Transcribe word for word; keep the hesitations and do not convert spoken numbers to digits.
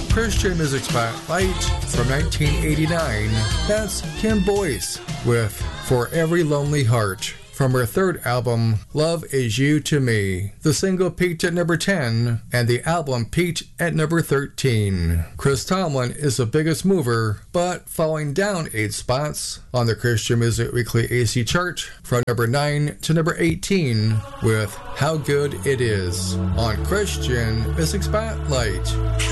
Christian Music Spotlight from nineteen eighty-nine, that's Kim Boyce with For Every Lonely Heart from her third album, Love Is You to Me. The single peaked at number ten, and the album peaked at number thirteen. Chris Tomlin is the biggest mover, but falling down eight spots on the Christian Music Weekly A C chart from number nine to number eighteen with How Good It Is on Christian Music Spotlight.